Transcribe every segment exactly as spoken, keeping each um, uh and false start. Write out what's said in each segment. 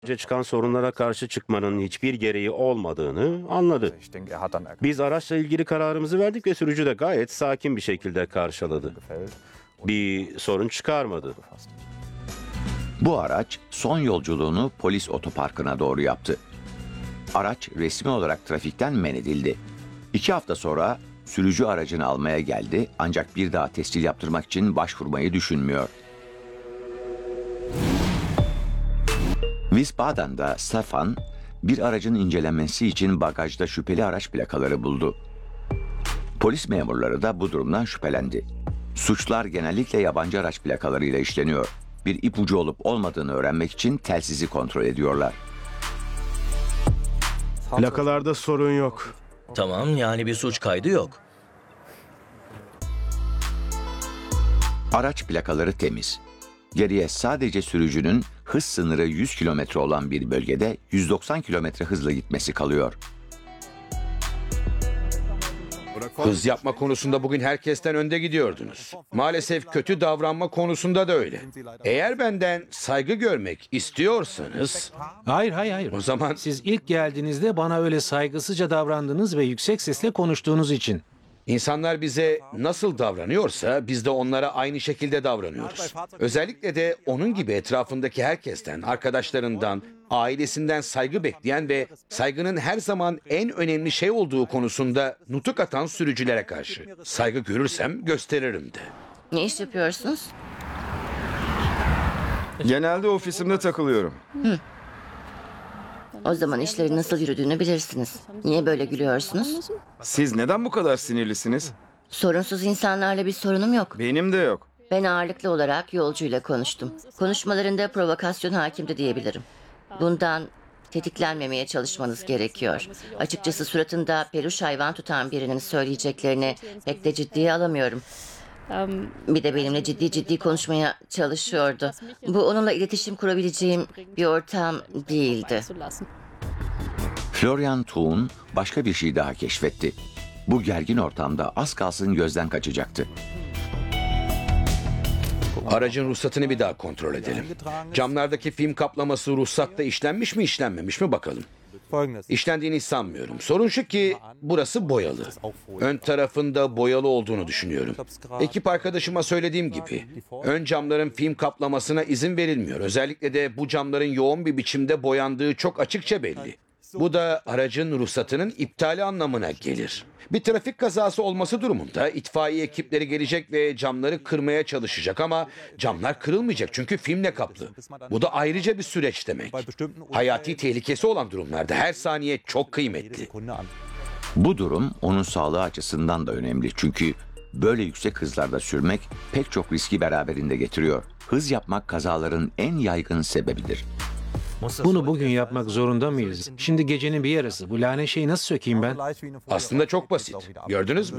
çıkan sorunlara karşı çıkmanın hiçbir gereği olmadığını anladı. Biz araçla ilgili kararımızı verdik ve sürücü de gayet sakin bir şekilde karşıladı. Bir sorun çıkarmadı. Bu araç son yolculuğunu polis otoparkına doğru yaptı. Araç resmi olarak trafikten men edildi. İki hafta sonra sürücü aracını almaya geldi ancak bir daha tescil yaptırmak için başvurmayı düşünmüyor. Wiesbaden'da Stefan bir aracın incelenmesi için bagajda şüpheli araç plakaları buldu. Polis memurları da bu durumdan şüphelendi. Suçlar genellikle yabancı araç plakalarıyla işleniyor. Bir ipucu olup olmadığını öğrenmek için telsizi kontrol ediyorlar. Plakalarda sorun yok. Tamam, yani bir suç kaydı yok. Araç plakaları temiz. Geriye sadece sürücünün hız sınırı yüz kilometre olan bir bölgede yüz doksan kilometre hızla gitmesi kalıyor. Hız yapma konusunda bugün herkesten önde gidiyordunuz. Maalesef kötü davranma konusunda da öyle. Eğer benden saygı görmek istiyorsanız Hayır, hayır, hayır. o zaman Siz ilk geldiğinizde bana öyle saygısızca davrandınız ve yüksek sesle konuştuğunuz için. insanlar bize nasıl davranıyorsa biz de onlara aynı şekilde davranıyoruz. Özellikle de onun gibi etrafındaki herkesten, arkadaşlarından, ailesinden saygı bekleyen ve saygının her zaman en önemli şey olduğu konusunda nutuk atan sürücülere karşı. Saygı görürsem gösteririm de. Ne iş yapıyorsunuz? Genelde ofisimde takılıyorum. O zaman işlerin nasıl yürüdüğünü bilirsiniz. Niye böyle gülüyorsunuz? Siz neden bu kadar sinirlisiniz? Sorunsuz insanlarla bir sorunum yok. Benim de yok. Ben ağırlıklı olarak yolcuyla konuştum. Konuşmalarında provokasyon hakimdi diyebilirim. Bundan tetiklenmemeye çalışmanız gerekiyor. Açıkçası suratında peluş hayvan tutan birinin söyleyeceklerini pek de ciddiye alamıyorum. Bir de benimle ciddi ciddi konuşmaya çalışıyordu. Bu onunla iletişim kurabileceğim bir ortam değildi. Florian Thun başka bir şey daha keşfetti. Bu gergin ortamda az kalsın gözden kaçacaktı. Aracın ruhsatını bir daha kontrol edelim. Camlardaki film kaplaması ruhsatta işlenmiş mi işlenmemiş mi bakalım. İşlendiğini sanmıyorum. Sorun şu ki burası boyalı. Ön tarafında boyalı olduğunu düşünüyorum. Ekip arkadaşıma söylediğim gibi ön camların film kaplamasına izin verilmiyor. Özellikle de bu camların yoğun bir biçimde boyandığı çok açıkça belli. Bu da aracın ruhsatının iptali anlamına gelir. Bir trafik kazası olması durumunda itfaiye ekipleri gelecek ve camları kırmaya çalışacak ama camlar kırılmayacak çünkü filmle kaplı. Bu da ayrıca bir süreç demek. Hayati tehlikesi olan durumlarda her saniye çok kıymetli. Bu durum onun sağlığı açısından da önemli çünkü böyle yüksek hızlarda sürmek pek çok riski beraberinde getiriyor. Hız yapmak kazaların en yaygın sebebidir. Bunu bugün yapmak zorunda mıyız? Şimdi gecenin bir yarısı. Bu lanet şeyi nasıl sökeyim ben? Aslında çok basit. Gördünüz mü?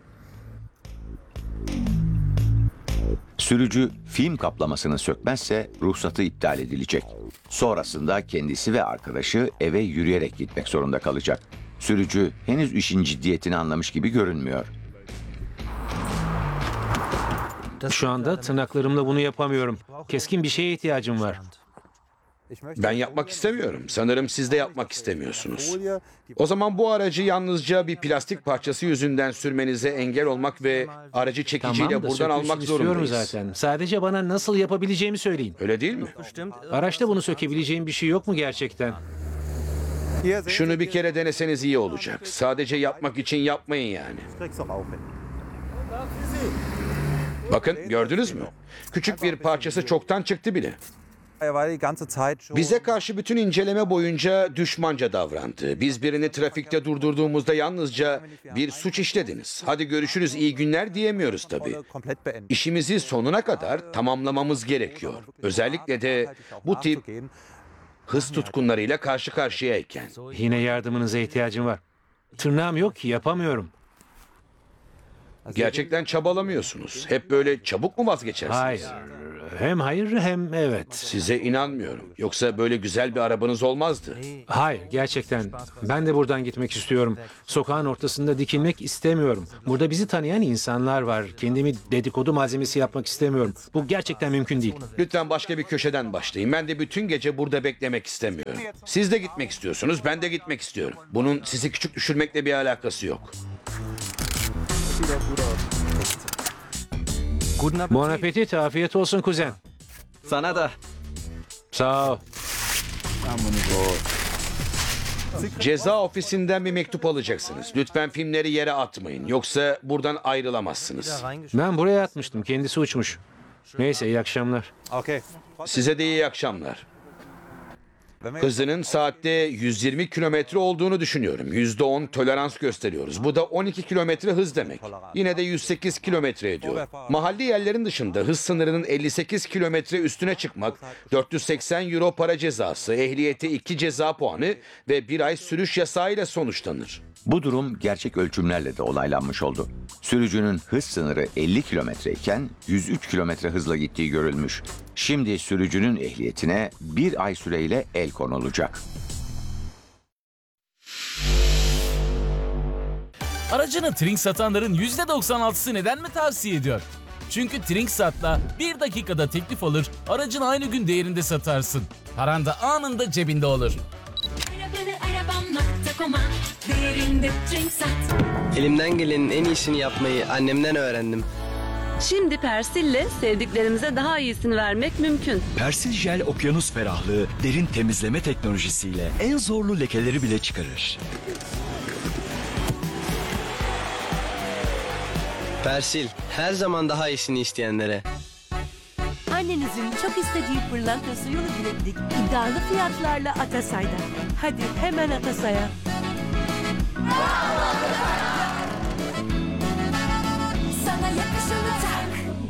Sürücü film kaplamasını sökmezse ruhsatı iptal edilecek. Sonrasında kendisi ve arkadaşı eve yürüyerek gitmek zorunda kalacak. Sürücü henüz işin ciddiyetini anlamış gibi görünmüyor. Şu anda tırnaklarımla bunu yapamıyorum. Keskin bir şeye ihtiyacım var. Ben yapmak istemiyorum. Sanırım siz de yapmak istemiyorsunuz. O zaman bu aracı yalnızca bir plastik parçası yüzünden sürmenize engel olmak ve aracı çekiciyle Tamam da buradan sökülsün almak istiyorum zorundayız. zaten. Sadece bana nasıl yapabileceğimi söyleyin. Öyle değil mi? Araçta bunu sökebileceğim bir şey yok mu gerçekten? Şunu bir kere deneseniz iyi olacak. Sadece yapmak için yapmayın yani. Bakın gördünüz mü? Küçük bir parçası çoktan çıktı bile. Bize karşı bütün inceleme boyunca düşmanca davrandı. Biz birini trafikte durdurduğumuzda yalnızca bir suç işlediniz. Hadi görüşürüz, iyi günler diyemiyoruz tabii. İşimizi sonuna kadar tamamlamamız gerekiyor. Özellikle de bu tip hız tutkunlarıyla karşı karşıyayken. Yine yardımınıza ihtiyacım var. Tırnağım yok ki yapamıyorum. Gerçekten çabalamıyorsunuz. Hep böyle çabuk mu vazgeçersiniz? Hayır. Hem hayır hem evet. Size inanmıyorum. Yoksa böyle güzel bir arabanız olmazdı. Hayır, gerçekten. Ben de buradan gitmek istiyorum. Sokağın ortasında dikilmek istemiyorum. Burada bizi tanıyan insanlar var. Kendimi dedikodu malzemesi yapmak istemiyorum. Bu gerçekten mümkün değil. Lütfen başka bir köşeden başlayın. Ben de bütün gece burada beklemek istemiyorum. Siz de gitmek istiyorsunuz, ben de gitmek istiyorum. Bunun sizi küçük düşürmekle bir alakası yok. Bon appetit, afiyet olsun kuzen. Sana da. Sağ ol. Ceza ofisinden bir mektup alacaksınız. Lütfen filmleri yere atmayın. Yoksa buradan ayrılamazsınız. Ben buraya atmıştım, kendisi uçmuş. Neyse, iyi akşamlar. Size de iyi akşamlar. Hızının saatte yüz yirmi kilometre olduğunu düşünüyorum. yüzde on tolerans gösteriyoruz. Bu da on iki kilometre hız demek. Yine de yüz sekiz kilometre ediyor. Mahalli yerlerin dışında hız sınırının elli sekiz kilometre üstüne çıkmak, dört yüz seksen euro para cezası, ehliyete iki ceza puanı ve bir ay sürüş yasağıyla sonuçlanır. Bu durum gerçek ölçümlerle de onaylanmış oldu. Sürücünün hız sınırı elli kilometre iken yüz üç kilometre hızla gittiği görülmüş. Şimdi sürücünün ehliyetine bir ay süreyle el konulacak. Aracını Trink satanların yüzde doksan altısı neden mi tavsiye ediyor? Çünkü Trinksat'la bir dakikada teklif alır, aracını aynı gün değerinde satarsın. Paran da anında cebinde olur. Elimden gelenin en iyisini yapmayı annemden öğrendim. Şimdi Persil'le sevdiklerimize daha iyisini vermek mümkün. Persil Jel okyanus ferahlığı derin temizleme teknolojisiyle en zorlu lekeleri bile çıkarır. Persil, her zaman daha iyisini isteyenlere. Annenizin çok istediği pırlanta suyunu bileklik iddialı fiyatlarla Atasay'da. Hadi hemen Atasay'a. Sana yakışanı tak.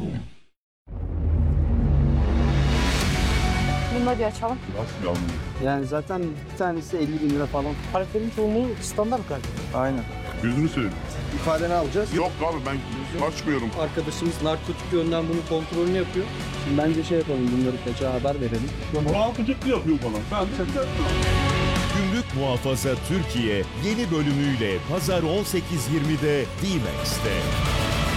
Bunları bir açalım. Yani zaten bir tanesi elli bin lira falan. Harflerin çoğunluğu standart galiba. Aynen. Yüzünü seveyim. İfadeni alacağız. Yok abi ben açmıyorum. Arkadaşımız narkotik yönden bunun kontrolünü yapıyor. Şimdi bence şey yapalım, bunları kaça haber verelim. Muhafızlık yapıyor falan. Ben de Gümrük Muhafaza Türkiye yeni bölümüyle Pazar on sekiz yirmide D-Max'te.